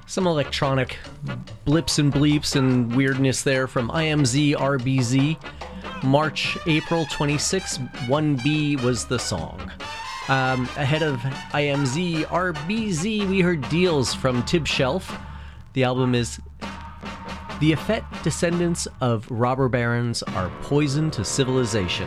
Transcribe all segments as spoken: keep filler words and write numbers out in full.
Some electronic blips and bleeps and weirdness there from I M Z R B Z. March, April twenty-sixth, one B was the song. Um, ahead of I M Z R B Z, we heard Deals from Tib Shelf. The album is The Effete Descendants of Robber Barons Are Poison to Civilization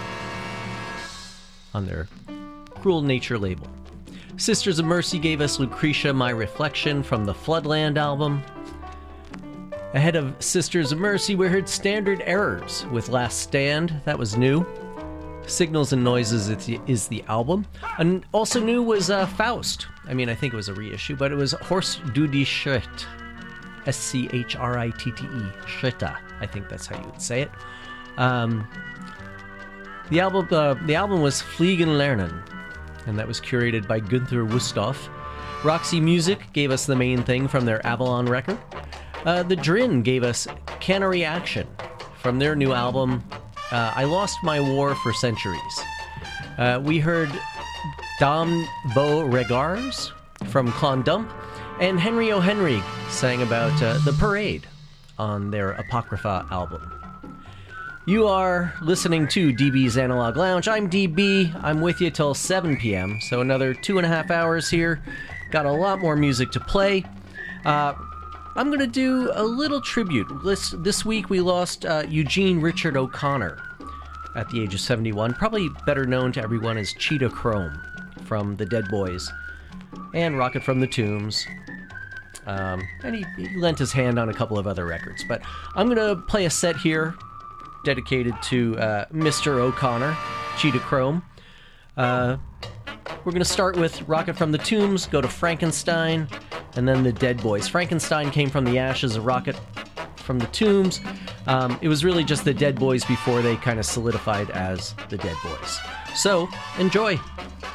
on their Cruel Nature label. Sisters of Mercy gave us Lucretia, My Reflection from the Floodland album. Ahead of Sisters of Mercy, we heard Standard Errors with Last Stand. That was new. Signals and Noises is the album. And also new was uh, Faust. I mean, I think it was a reissue, but it was Horst du die Schritt. S C H R I T T E. Schritte. I think that's how you would say it. Um, the album uh, the album was Fliegen Lernen, and that was curated by Günther Wüsthof. Roxy Music gave us The Main Thing from their Avalon record. Uh, the Drin gave us Cannery Action from their new album, uh, I Lost My War for Centuries. Uh, we heard Dam Beaux Regards from Clondump, and Henry O'Henry sang about uh, The Parade on their Apocrypha album. You are listening to D B's Analog Lounge. I'm D B. I'm with you till seven p.m., so another two and a half hours here. Got a lot more music to play. Uh, I'm going to do a little tribute. This, this week we lost uh, Eugene Richard O'Connor at the age of seventy-one, probably better known to everyone as Cheetah Chrome from the Dead Boys and Rocket from the Tombs. Um, and he, he lent his hand on a couple of other records. But I'm going to play a set here dedicated to uh, Mister O'Connor, Cheetah Chrome. Uh, we're going to start with Rocket from the Tombs, go to Frankenstein, and then the Dead Boys. Frankenstein came from the ashes of Rocket from the Tombs. Um, it was really just the Dead Boys before they kind of solidified as the Dead Boys. So, enjoy!